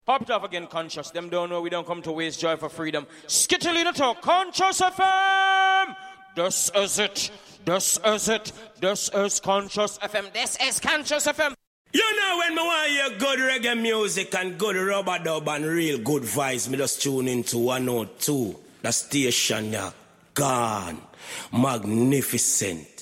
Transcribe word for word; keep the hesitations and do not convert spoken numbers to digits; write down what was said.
Pop it off again, Conscious. Them don't know we don't come to waste joy for freedom. Skittle in the talk, Conscious F M. This is it. This is it. This is Conscious F M. This is Conscious F M. You know when me want hear good reggae music and good rubber dub and real good vibes, me just tune into one oh two. The station, yeah. Gone. Magnificent.